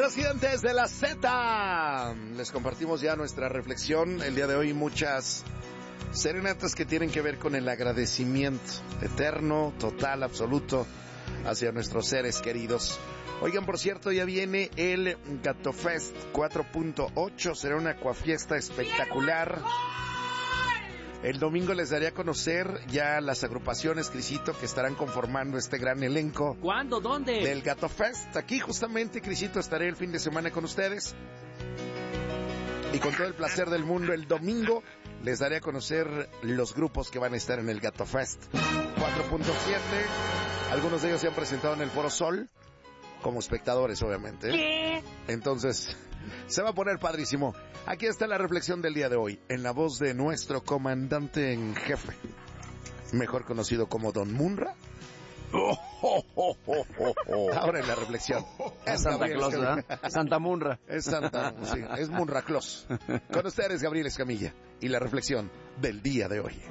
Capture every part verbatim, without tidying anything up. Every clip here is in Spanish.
Residentes de la Z, les compartimos ya nuestra reflexión. El día de hoy muchas serenatas que tienen que ver con el agradecimiento eterno, total, absoluto hacia nuestros seres queridos. Oigan, por cierto, ya viene el Gato Fest cuatro punto ocho, será una acuafiesta espectacular. El domingo les daré a conocer ya las agrupaciones, Crisito, que estarán conformando este gran elenco. ¿Cuándo? ¿Dónde? Del Gato Fest. Aquí justamente, Crisito, estaré el fin de semana con ustedes. Y con todo el placer del mundo, el domingo les daré a conocer los grupos que van a estar en el Gato Fest cuatro punto siete. Algunos de ellos se han presentado en el Foro Sol, como espectadores, obviamente. ¿Qué? Entonces, se va a poner padrísimo. Aquí está la reflexión del día de hoy, en la voz de nuestro comandante en jefe, mejor conocido como Don Munra. Oh, oh, oh, oh, oh, oh. Ahora en la reflexión. Es Santa Claus, ¿verdad? Santa Munra. Es Santa, sí, es Munra Claus. Con ustedes, Gabriel Escamilla, y la reflexión del día de hoy.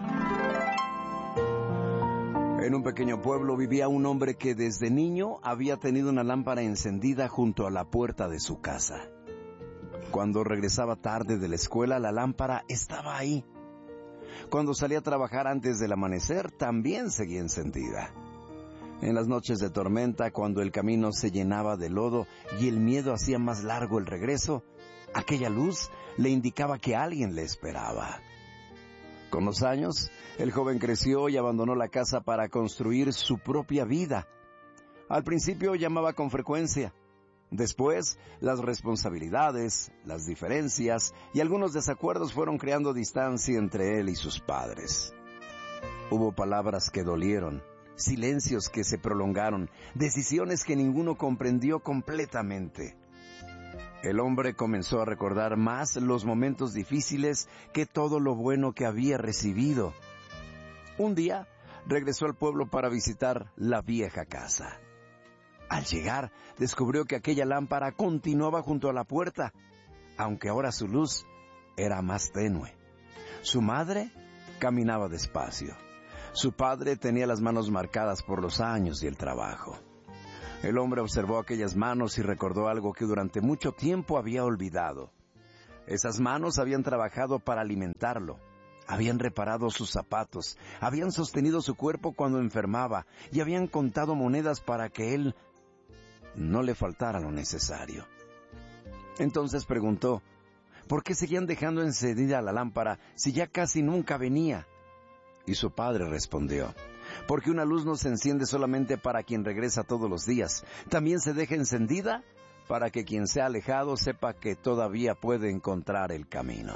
En un pequeño pueblo vivía un hombre que desde niño había tenido una lámpara encendida junto a la puerta de su casa. Cuando regresaba tarde de la escuela, la lámpara estaba ahí. Cuando salía a trabajar antes del amanecer, también seguía encendida. En las noches de tormenta, cuando el camino se llenaba de lodo y el miedo hacía más largo el regreso, aquella luz le indicaba que alguien le esperaba. Con los años, el joven creció y abandonó la casa para construir su propia vida. Al principio llamaba con frecuencia. Después, las responsabilidades, las diferencias y algunos desacuerdos fueron creando distancia entre él y sus padres. Hubo palabras que dolieron, silencios que se prolongaron, decisiones que ninguno comprendió completamente. El hombre comenzó a recordar más los momentos difíciles que todo lo bueno que había recibido. Un día, regresó al pueblo para visitar la vieja casa. Al llegar, descubrió que aquella lámpara continuaba junto a la puerta, aunque ahora su luz era más tenue. Su madre caminaba despacio. Su padre tenía las manos marcadas por los años y el trabajo. El hombre observó aquellas manos y recordó algo que durante mucho tiempo había olvidado. Esas manos habían trabajado para alimentarlo, habían reparado sus zapatos, habían sostenido su cuerpo cuando enfermaba y habían contado monedas para que él no le faltara lo necesario. Entonces preguntó, ¿por qué seguían dejando encendida la lámpara si ya casi nunca venía? Y su padre respondió, porque una luz no se enciende solamente para quien regresa todos los días, también se deja encendida para que quien se ha alejado sepa que todavía puede encontrar el camino.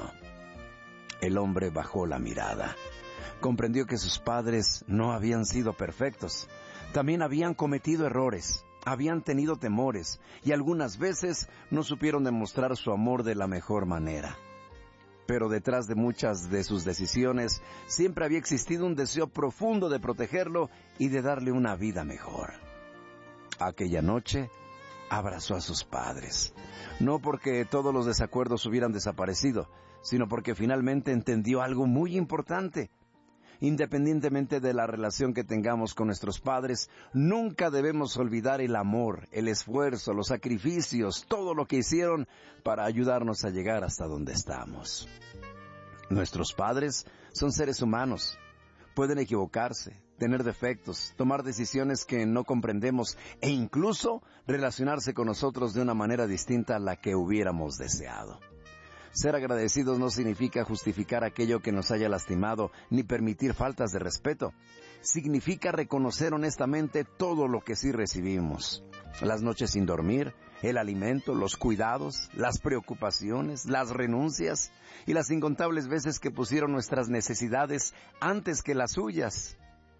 El hombre bajó la mirada. Comprendió que sus padres no habían sido perfectos. También habían cometido errores, habían tenido temores y algunas veces no supieron demostrar su amor de la mejor manera. Pero detrás de muchas de sus decisiones siempre había existido un deseo profundo de protegerlo y de darle una vida mejor. Aquella noche abrazó a sus padres, no porque todos los desacuerdos hubieran desaparecido, sino porque finalmente entendió algo muy importante. Independientemente de la relación que tengamos con nuestros padres, nunca debemos olvidar el amor, el esfuerzo, los sacrificios, todo lo que hicieron para ayudarnos a llegar hasta donde estamos. Nuestros padres son seres humanos. Pueden equivocarse, tener defectos, tomar decisiones que no comprendemos e incluso relacionarse con nosotros de una manera distinta a la que hubiéramos deseado. Ser agradecidos no significa justificar aquello que nos haya lastimado, ni permitir faltas de respeto. Significa reconocer honestamente todo lo que sí recibimos. Las noches sin dormir, el alimento, los cuidados, las preocupaciones, las renuncias y las incontables veces que pusieron nuestras necesidades antes que las suyas.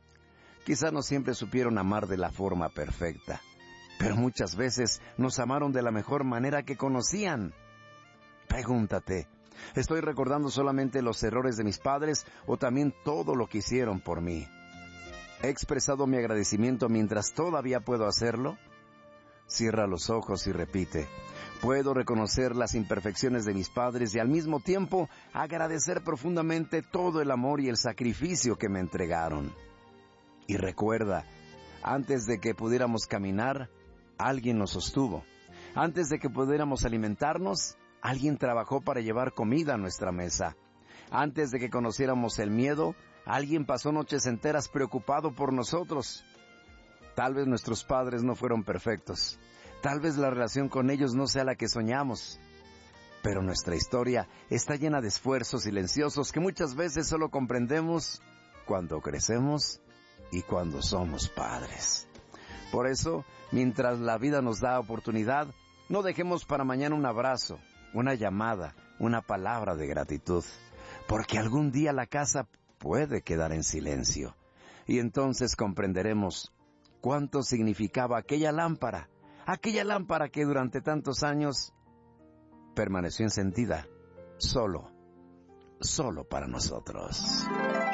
Quizá no siempre supieron amar de la forma perfecta, pero muchas veces nos amaron de la mejor manera que conocían. Pregúntate, ¿estoy recordando solamente los errores de mis padres o también todo lo que hicieron por mí? ¿He expresado mi agradecimiento mientras todavía puedo hacerlo? Cierra los ojos y repite, puedo reconocer las imperfecciones de mis padres y al mismo tiempo agradecer profundamente todo el amor y el sacrificio que me entregaron. Y recuerda, antes de que pudiéramos caminar, alguien nos sostuvo. Antes de que pudiéramos alimentarnos, alguien trabajó para llevar comida a nuestra mesa. Antes de que conociéramos el miedo, alguien pasó noches enteras preocupado por nosotros. Tal vez nuestros padres no fueron perfectos. Tal vez la relación con ellos no sea la que soñamos. Pero nuestra historia está llena de esfuerzos silenciosos que muchas veces solo comprendemos cuando crecemos y cuando somos padres. Por eso, mientras la vida nos da oportunidad, no dejemos para mañana un abrazo, una llamada, una palabra de gratitud, porque algún día la casa puede quedar en silencio, y entonces comprenderemos cuánto significaba aquella lámpara, aquella lámpara que durante tantos años permaneció encendida, solo, solo para nosotros.